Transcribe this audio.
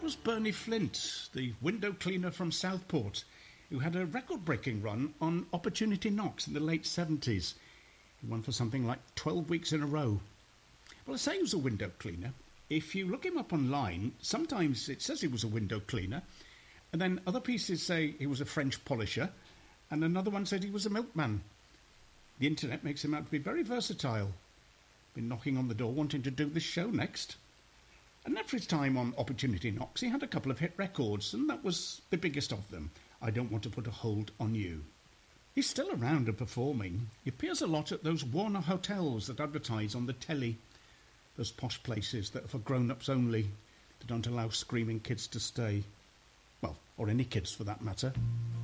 was Bernie Flint, the window cleaner from Southport, who had a record-breaking run on Opportunity Knocks in the late 70s. He won for something like 12 weeks in a row. Well, I say he was a window cleaner. If you look him up online, sometimes it says he was a window cleaner, and then other pieces say he was a French polisher, and another one said he was a milkman. The internet makes him out to be very versatile. Been knocking on the door wanting to do this show next. And after his time on Opportunity Knocks, he had a couple of hit records, and that was the biggest of them, I Don't Want to Put a Hold on You. He's still around and performing. He appears a lot at those Warner hotels that advertise on the telly, those posh places that are for grown-ups only, that don't allow screaming kids to stay. Well, or any kids for that matter.